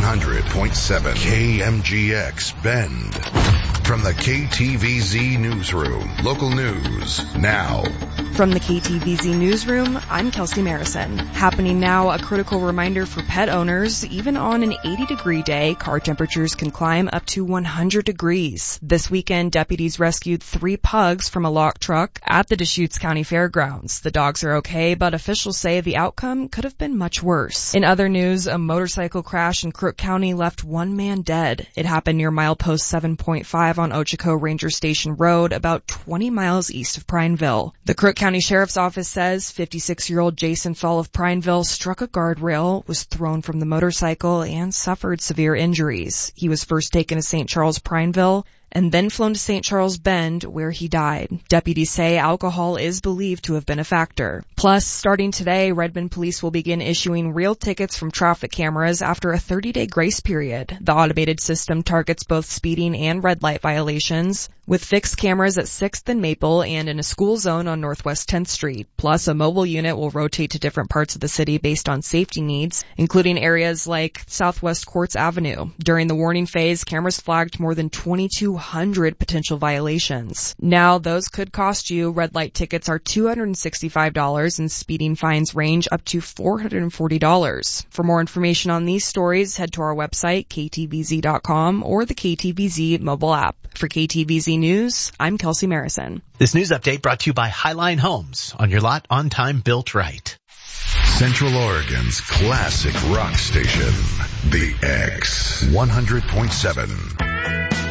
100.7 KMGX Bend. From the KTVZ Newsroom, local news now. From the KTVZ Newsroom, I'm Kelsey Marison. Happening now, a critical reminder for pet owners, even on an 80-degree day, car temperatures can climb up to 100 degrees. This weekend, deputies rescued 3 pugs from a locked truck at the Deschutes County Fairgrounds. The dogs are okay, but officials say the outcome could have been much worse. In other news, a motorcycle crash in Crook County left 1 man dead. It happened near milepost 7.5 on Ochoco Ranger Station Road, about 20 miles east of Prineville. The Crook County Sheriff's Office says 56-year-old Jason Fall of Prineville struck a guardrail, was thrown from the motorcycle, and suffered severe injuries. He was first taken to St. Charles Prineville and then flown to St. Charles Bend, where he died. Deputies say alcohol is believed to have been a factor. Plus, starting today, Redmond police will begin issuing real tickets from traffic cameras after a 30-day grace period. The automated system targets both speeding and red light violations, with fixed cameras at 6th and Maple and in a school zone on Northwest 10th Street. Plus, a mobile unit will rotate to different parts of the city based on safety needs, including areas like Southwest Quartz Avenue. During the warning phase, cameras flagged more than 2,200 potential violations. Now, those could cost you. Red light tickets are $265 and speeding fines range up to $440. For more information on these stories, head to our website, ktvz.com, or the KTVZ mobile app. For KTVZ News, I'm Kelsey Marison. This news update brought to you by Highline Homes. On your lot, on time, built right. Central Oregon's classic rock station, The X 100.7.